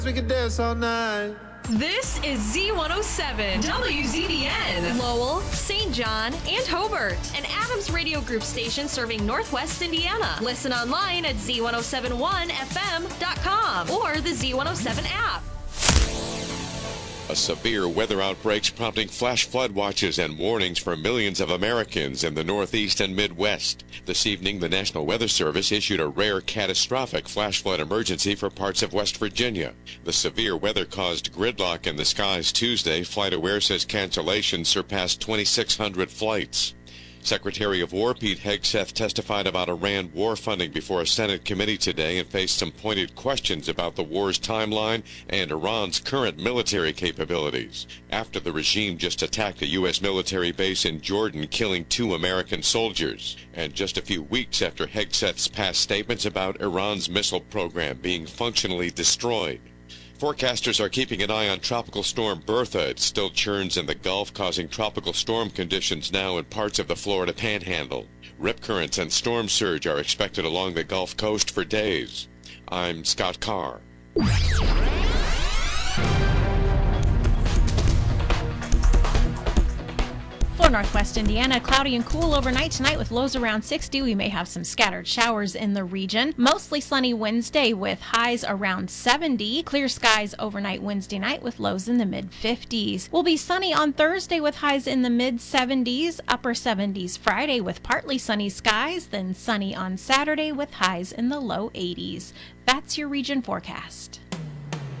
We can dance all night. This is Z107, WZBN, Lowell, St. John, and Hobart, an Adams Radio Group station serving Northwest Indiana. Listen online at z1071fm.com or the Z107 app. A severe weather outbreaks prompting flash flood watches and warnings for millions of Americans in the Northeast and Midwest. This evening, the National Weather Service issued a rare catastrophic flash flood emergency for parts of West Virginia. The severe weather caused gridlock in the skies Tuesday. FlightAware says cancellations surpassed 2,600 flights. Secretary of War Pete Hegseth testified about Iran war funding before a Senate committee today and faced some pointed questions about the war's timeline and Iran's current military capabilities. After the regime just attacked a U.S. military base in Jordan, killing 2 American soldiers, and just a few weeks after Hegseth's past statements about Iran's missile program being functionally destroyed. Forecasters are keeping an eye on Tropical Storm Bertha. It still churns in the Gulf, causing tropical storm conditions now in parts of the Florida Panhandle. Rip currents and storm surge are expected along the Gulf Coast for days. I'm Scott Carr. For Northwest Indiana, cloudy and cool overnight tonight with lows around 60. We may have some scattered showers in the region. Mostly sunny Wednesday with highs around 70. Clear skies overnight Wednesday night with lows in the mid-50s. We'll be sunny on Thursday with highs in the mid-70s, upper 70s Friday with partly sunny skies, then sunny on Saturday with highs in the low 80s. That's your region forecast.